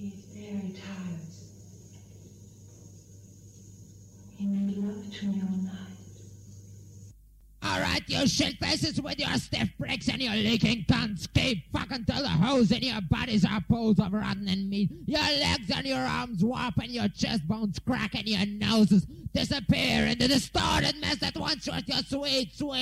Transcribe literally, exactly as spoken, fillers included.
He's very tired. He made love to me all night. Alright, you shit faces with your stiff bricks and your leaking cunts. Keep fucking till the holes in your bodies are pools of rotten meat. Your legs and your arms warp and your chest bones crack and your noses disappear into the distorted mess that once was your sweet, sweet